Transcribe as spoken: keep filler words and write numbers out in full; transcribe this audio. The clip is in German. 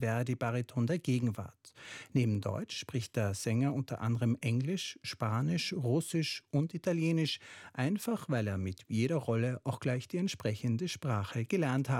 Verdi-Bariton der Gegenwart. Neben Deutsch spricht der Sänger unter anderem Englisch, Spanisch, Russisch und Italienisch, einfach weil er mit jeder Rolle auch gleich die entsprechende Sprache gelernt hat.